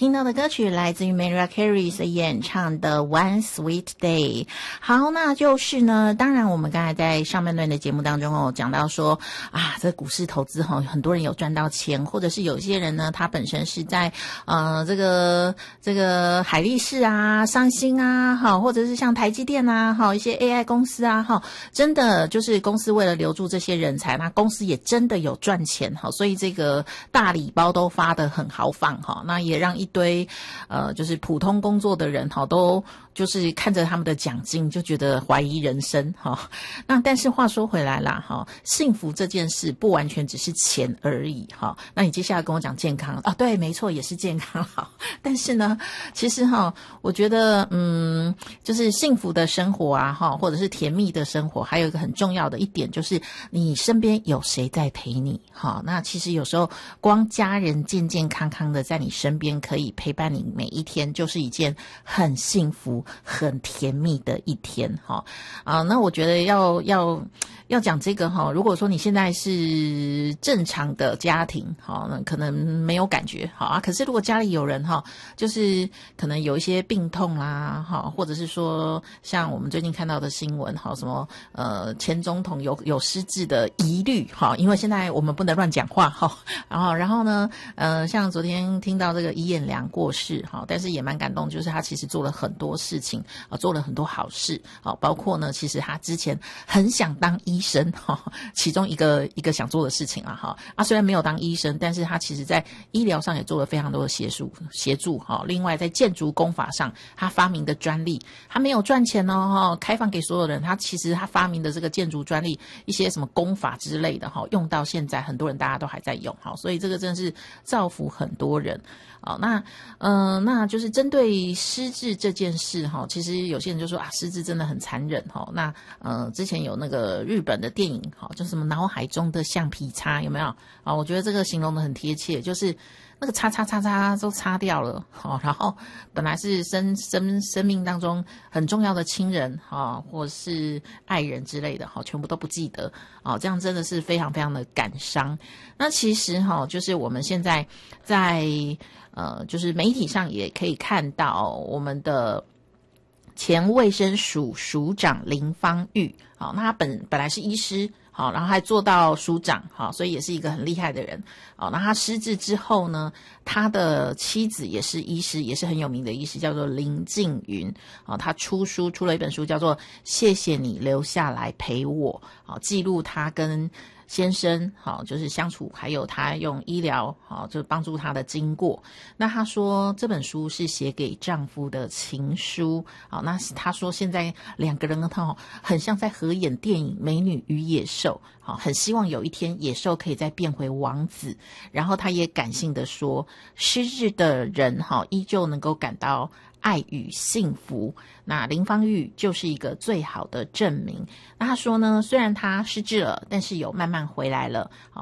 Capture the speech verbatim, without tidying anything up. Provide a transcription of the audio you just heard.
听到的歌曲来自于 Mariah Carey 所演唱的 One Sweet Day。 好，那就是呢，当然我们刚才在上半段的节目当中哦，讲到说啊，这股市投资哈、哦，很多人有赚到钱，或者是有些人呢，他本身是在呃这个这个海力士啊、商兴啊，哈，或者是像台积电啊，哈，一些 A I 公司啊，哈，真的就是公司为了留住这些人才，那公司也真的有赚钱哈，所以这个大礼包都发得很豪放哈，那也让一堆呃就是普通工作的人哈都就是看着他们的奖金就觉得怀疑人生哈。那但是话说回来啦哈，幸福这件事不完全只是钱而已哈。那你接下来跟我讲健康啊，对，没错，也是健康好。但是呢，其实哈，我觉得嗯，就是幸福的生活啊哈，或者是甜蜜的生活，还有一个很重要的一点就是你身边有谁在陪你哈。那其实有时候光家人健健康康的在你身边可以陪伴你每一天，就是一件很幸福很甜蜜的一天哈。啊，那我觉得要要要讲这个哈，如果说你现在是正常的家庭哈，那可能没有感觉好啊。可是如果家里有人哈，就是可能有一些病痛啦哈，或者是说像我们最近看到的新闻哈，什么呃前总统有有失智的疑虑哈，因为现在我们不能乱讲话哈。然后然后呢呃像昨天听到这个尹衍梁过世哈，但是也蛮感动，就是他其实做了很多事情啊，做了很多好事啊，包括呢其实他之前很想当医生哈，其中一个一个想做的事情啊哈啊，虽然没有当医生，但是他其实在医疗上也做了非常多的协助协助哈。另外在建筑工法上，他发明的专利，他没有赚钱哦哈，开放给所有人，他其实他发明的这个建筑专利，一些什么工法之类的哈，用到现在很多人大家都还在用哈，所以这个真的是造福很多人。好，那嗯、呃，那就是针对失智这件事哈，其实有些人就说啊，失智真的很残忍哈。那呃，之前有那个日本的电影哈，就什么脑海中的橡皮擦，有没有啊？我觉得这个形容的很贴切，就是那个擦擦擦擦都擦掉了哈，然后本来是生生生命当中很重要的亲人哈，或是爱人之类的哈，全部都不记得啊，这样真的是非常非常的感伤。那其实哈，就是我们现在在呃，就是媒体上也可以看到我们的前卫生署署长林芳玉，好，那他本本来是医师，好，然后还做到署长，好，所以也是一个很厉害的人，好，那他失智之后呢，他的妻子也是医师，也是很有名的医师，叫做林静云，好，他出书出了一本书，叫做《谢谢你留下来陪我》，好，记录他跟先生好就是相处，还有他用医疗好就是帮助他的经过。那他说这本书是写给丈夫的情书，好，那他说现在两个人呢很像在合演电影《美女与野兽》，好，很希望有一天野兽可以再变回王子。然后他也感性的说，失智的人哈依旧能够感到爱与幸福，那林芳玉就是一个最好的证明。那他说呢，虽然他失智了，但是有慢慢回来了。